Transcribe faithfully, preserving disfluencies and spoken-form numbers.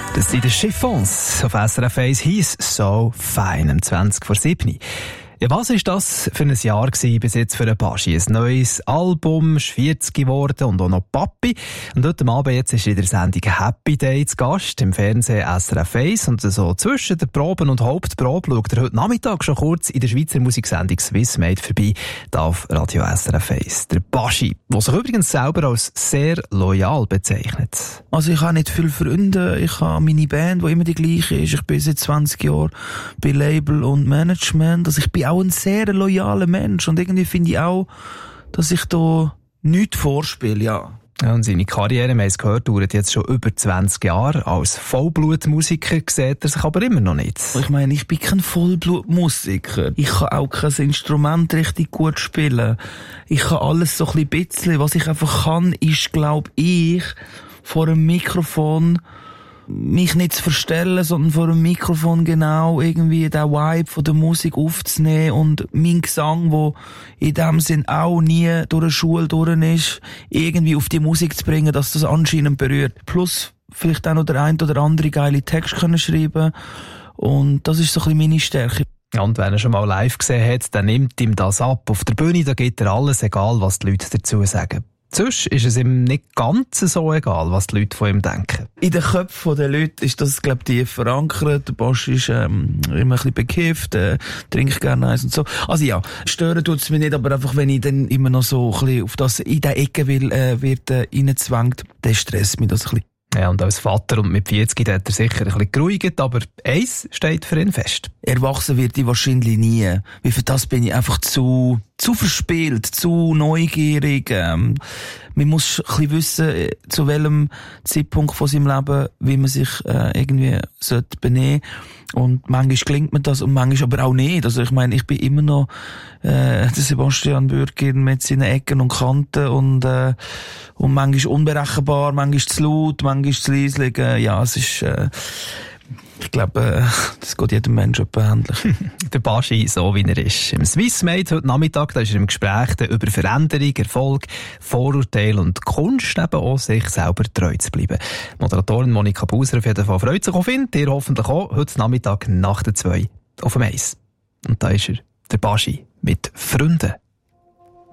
Das sind die Chiffons auf S R F eins, «He's so fine», am zwanzig vor sieben. Ja, was ist das für ein Jahr gewesen, bis jetzt für einen Baschi? Ein neues Album, ist vierzig geworden und auch noch Papi. Und heute Abend jetzt ist in der Sendung «Happy Day» zu Gast im Fernsehen S R F eins. Und so zwischen den Proben und Hauptprobe schaut er heute Nachmittag schon kurz in der Schweizer Musiksendung «Swiss Made» vorbei, da auf Radio S R F eins. Der Baschi, der sich übrigens selber als sehr loyal bezeichnet. Also ich habe nicht viele Freunde, ich habe meine Band, die immer die gleiche ist. Ich bin seit zwanzig Jahren bei Label und Management. Also ich bin auch ein sehr loyaler Mensch und irgendwie finde ich auch, dass ich da nichts vorspiele, ja. Ja, und seine Karriere, wir haben es gehört, dauert jetzt schon über zwanzig Jahre. Als Vollblutmusiker sieht er sich aber immer noch nicht. Ich meine, ich bin kein Vollblutmusiker. Ich kann auch kein Instrument richtig gut spielen. Ich kann alles so ein bisschen. Was ich einfach kann, ist, glaube ich, vor einem Mikrofon mich nicht zu verstellen, sondern vor dem Mikrofon genau irgendwie den Vibe von der Musik aufzunehmen und mein Gesang, wo in dem Sinn auch nie durch eine Schule durch ist, irgendwie auf die Musik zu bringen, dass das anscheinend berührt. Plus vielleicht auch noch der ein oder andere geile Text können schreiben und das ist so ein bisschen meine Stärke. Ja, und wenn er schon mal live gesehen hat, dann nimmt ihm das ab. Auf der Bühne, da geht er alles, egal was die Leute dazu sagen. Sonst ist es ihm nicht ganz so egal, was die Leute von ihm denken. In den Köpfen der Leute ist das, glaube ich, tief verankert. Der Baschi ist ähm, immer ein bisschen bekifft, äh, trinkt gerne eins und so. Also ja, stören tut es mich nicht, aber einfach, wenn ich dann immer noch so ein bisschen auf das in der Ecke will, äh, wird äh, reinzwängt, dann stresst mich das ein bisschen. Ja, und als Vater und mit vierzig hat er sicher ein bisschen geruhigt, aber eins steht für ihn fest. Erwachsen wird ich wahrscheinlich nie. Weil für das bin ich einfach zu, zu verspielt, zu neugierig. Ähm, man muss ein bisschen wissen, zu welchem Zeitpunkt von seinem Leben, wie man sich äh, irgendwie sollte benehmen. Und manchmal gelingt mir das und manchmal aber auch nicht. Also ich meine, ich bin immer noch äh, der Sebastian Bürger mit seinen Ecken und Kanten und äh, und manchmal unberechenbar, manchmal zu laut, manchmal zu leislich. Äh, ja, es ist äh, ich glaube, äh, das geht jedem Menschen etwa ähnlich. Der Baschi, so wie er ist. Im Swiss Made heute Nachmittag, da ist er im Gespräch über Veränderung, Erfolg, Vorurteile und Kunst, eben auch sich selber treu zu bleiben. Moderatorin Monika Buser auf jeden Fall freut sich auf ihn, ihr hoffentlich auch, heute Nachmittag nach der zwei auf dem Eis. Und da ist er, der Baschi, mit Freunden.